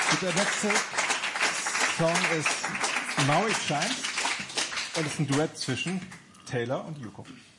Der nächste Song ist Now It Shines und ist ein Duett zwischen Taylor und Yoko.